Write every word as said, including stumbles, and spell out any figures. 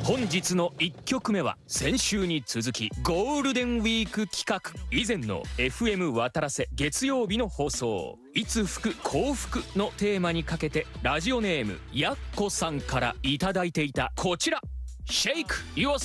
本日のいっきょくめは先週に続きゴールデンウィーク企画、以前の エフエム 渡良瀬月曜日の放送「いつ吹く幸福」のテーマにかけて、ラジオネームやっこさんからいただいていたこちら、 Shake your